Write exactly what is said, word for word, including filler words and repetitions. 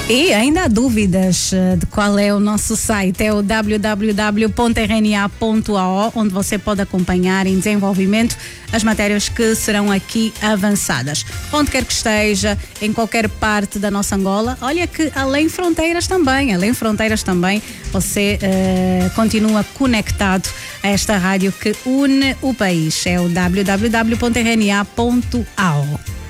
E ainda há dúvidas de qual é o nosso site, é o w w w ponto r n a ponto a o, onde você pode acompanhar em desenvolvimento as matérias que serão aqui avançadas. Onde quer que esteja, em qualquer parte da nossa Angola, olha que além fronteiras também, além fronteiras também, você uh, continua conectado a esta rádio que une o país. É o w w w ponto r n a ponto a o.